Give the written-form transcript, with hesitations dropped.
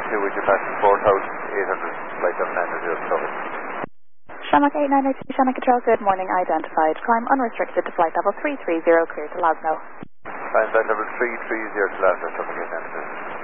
with your passing 4,800, flight level 900 service. Shamrock 8982, Shannon Control, good morning, identified. Climb unrestricted to flight level 330, clear to Lasno. Climb flight level 330 to Lasno, traffic 8982.